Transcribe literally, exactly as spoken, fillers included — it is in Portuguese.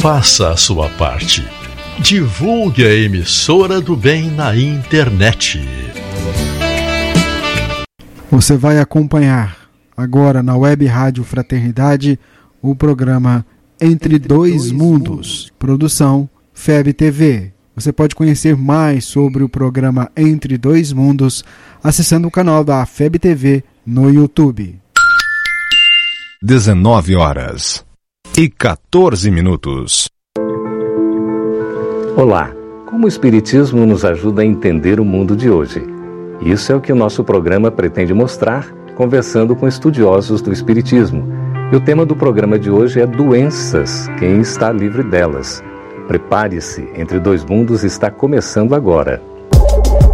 Faça a sua parte. Divulgue a emissora do bem na internet. Você vai acompanhar agora na Web Rádio Fraternidade o programa Entre Dois Mundos, produção F E B T V. Você pode conhecer mais sobre o programa Entre Dois Mundos acessando o canal da F E B T V no YouTube. dezenove horas e quatorze minutos. Olá, como o Espiritismo nos ajuda a entender o mundo de hoje? Isso é o que o nosso programa pretende mostrar, conversando com estudiosos do Espiritismo. E o tema do programa de hoje é doenças, quem está livre delas? Prepare-se, Entre Dois Mundos está começando agora.